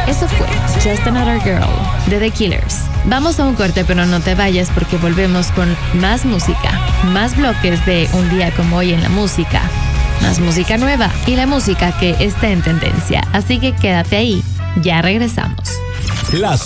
Eso fue Just Another Girl de The Killers. Vamos a un corte, pero no te vayas porque volvemos con más música, más bloques de un día como hoy en la música, más música nueva y la música que está en tendencia. Así que quédate ahí, ya regresamos. Las